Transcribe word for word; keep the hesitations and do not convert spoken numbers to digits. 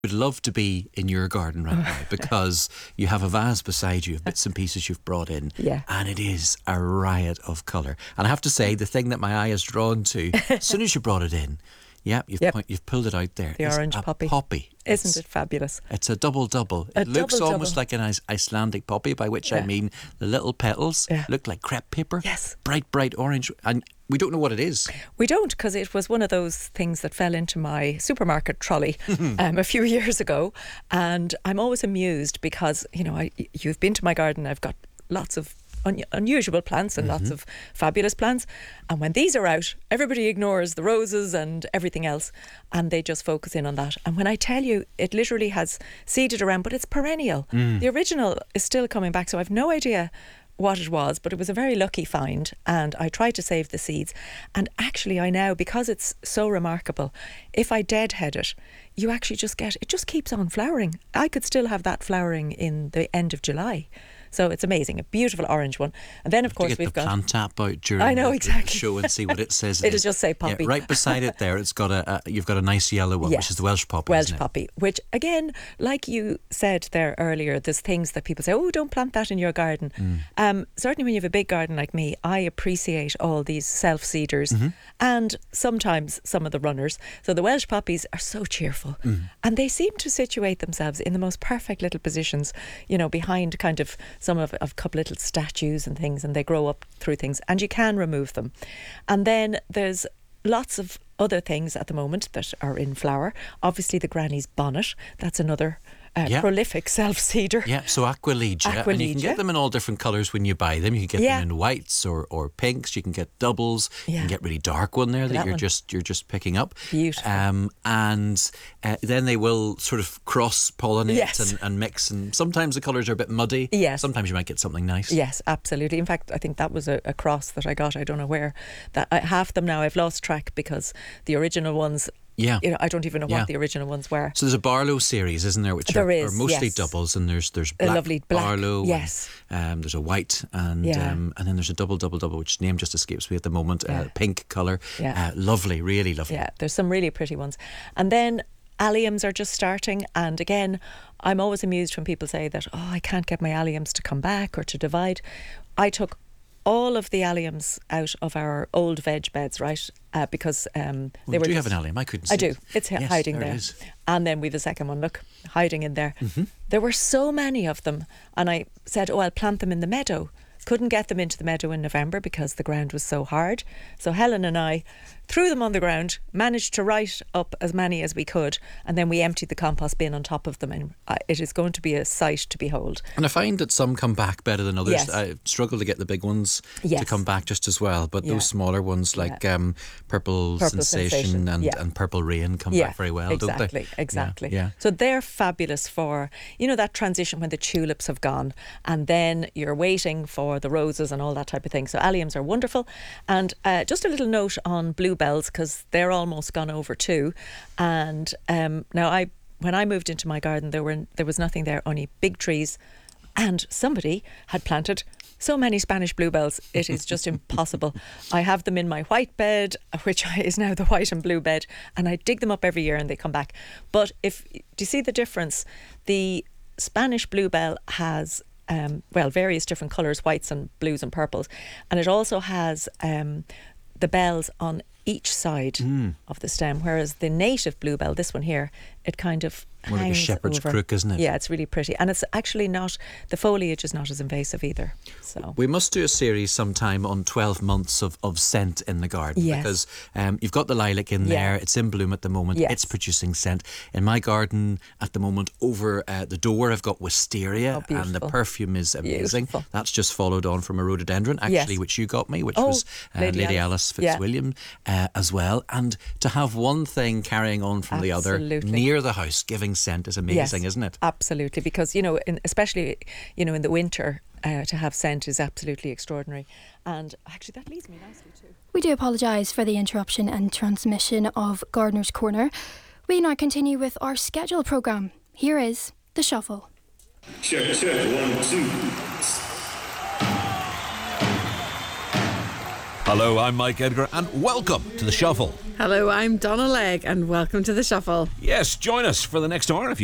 would love to be in your garden right now because you have a vase beside you of bits and pieces you've brought in, yeah. and it is a riot of colour. And I have to say, the thing that my eye is drawn to, as soon as you brought it in, yeah, you've, yep. point, you've pulled it out there. The it's orange a poppy. poppy. Isn't it's, it fabulous? It's a double-double. It a looks double, almost double. like an Icelandic poppy, by which yeah. I mean the little petals yeah. look like crepe paper. Yes. Bright, bright orange. And we don't know what it is. We don't, because it was one of those things that fell into my supermarket trolley um, a few years ago. And I'm always amused because, you know, I, you've been to my garden. I've got lots of un- unusual plants and mm-hmm. lots of fabulous plants. And when these are out, everybody ignores the roses and everything else, and they just focus in on that. And when I tell you, it literally has seeded around, but it's perennial. Mm. The original is still coming back, so I've no idea what it was, but it was a very lucky find, and I tried to save the seeds. And actually I now, because it's so remarkable, if I deadhead it, you actually just get, it just keeps on flowering. I could still have that flowering in the end of July. So it's amazing, a beautiful orange one. And then of course get we've the got plant tap out during I know, the, exactly. the show and see what it says. It'll just say poppy. Yeah, right beside it there, it's got a, a you've got a nice yellow one, yes. which is the Welsh poppy. Welsh isn't it? poppy, which again, like you said there earlier, there's things that people say, oh, don't plant that in your garden. Mm. Um, certainly when you have a big garden like me, I appreciate all these self-seeders mm-hmm. and sometimes some of the runners. So the Welsh poppies are so cheerful mm. and they seem to situate themselves in the most perfect little positions, you know, behind kind of some of a couple little statues and things, and they grow up through things, and you can remove them. And then there's lots of other things at the moment that are in flower. Obviously the granny's bonnet, that's another Uh, yeah. prolific self-seeder. Yeah, so Aquilegia. Aquilegia. And you can get them in all different colours when you buy them. You can get yeah. them in whites or, or pinks. You can get doubles. Yeah. You can get really dark one there that, that you're one. just you're just picking up. Beautiful. Um, and uh, then they will sort of cross-pollinate yes. and, and mix. And sometimes the colours are a bit muddy. Yes. Sometimes you might get something nice. Yes, absolutely. In fact, I think that was a, a cross that I got. I don't know where. That I, half them now I've lost track because the original ones. Yeah, you know, I don't even know yeah. what the original ones were. So there's a Barlow series, isn't there? Which there are, is, are mostly yes. doubles, and there's there's black, a lovely black Barlow. Yes, and, um, there's a white, and yeah. um, and then there's a double, double, double, which name just escapes me at the moment. Yeah. Uh, pink colour, yeah, uh, lovely, really lovely. Yeah, there's some really pretty ones, and then alliums are just starting. And again, I'm always amused when people say that, oh, I can't get my alliums to come back or to divide. I took all of the alliums out of our old veg beds, right? Uh, because um, well, they were. Do you just, have an allium? I couldn't see I do. it. It's yes, hiding there. there. It is. And then we've a second one. Look, hiding in there. Mm-hmm. There were so many of them, and I said, "Oh, I'll plant them in the meadow." Couldn't get them into the meadow in November because the ground was so hard. So Helen and I threw them on the ground, managed to write up as many as we could, and then we emptied the compost bin on top of them, and it is going to be a sight to behold. And I find that some come back better than others. Yes. I struggle to get the big ones yes. to come back just as well, but yeah. those smaller ones like yeah. um, Purple, Purple Sensation, Sensation. And, yeah. and Purple Rain come yeah, back very well, exactly, don't they? Exactly, yeah, yeah. So they're fabulous for, you know, that transition when the tulips have gone and then you're waiting for the roses and all that type of thing. So alliums are wonderful. And uh, just a little note on bluebells, because they're almost gone over too. And um, now I, when I moved into my garden, there were there was nothing there, only big trees, and somebody had planted so many Spanish bluebells, it is just impossible. I have them in my white bed, which is now the white and blue bed, and I dig them up every year and they come back. But if, do you see the difference? The Spanish bluebell has Um, well, various different colours, whites and blues and purples, and it also has um, the bells on each side mm. of the stem, whereas the native bluebell, this one here, it kind of more hangs like a shepherd's over. crook, isn't it? Yeah, it's really pretty, and it's actually not, the foliage is not as invasive either. So we must do a series sometime on twelve months of, of scent in the garden, yes. because um, you've got the lilac in yeah. there, it's in bloom at the moment, yes. it's producing scent. In my garden at the moment, over uh, the door, I've got wisteria, oh, and the perfume is amazing. Beautiful. That's just followed on from a rhododendron, actually, yes. which you got me, which oh, was uh, Lady, Lady Alice, Alice Fitzwilliam yeah. uh, as well. And to have one thing carrying on from Absolutely. the other near the house, giving scent is amazing. Yes. Isn't it? Absolutely, because you know, in, especially you know in the winter, uh, to have scent is absolutely extraordinary. And actually, that leads me nicely too. We do apologise for the interruption and transmission of Gardener's Corner. We now continue with our scheduled programme. Here is the Shuffle. Check, check, one, two. Hello, I'm Mike Edgar, and welcome to The Shuffle. Hello, I'm Donna Legg, and welcome to The Shuffle. Yes, join us for the next hour if you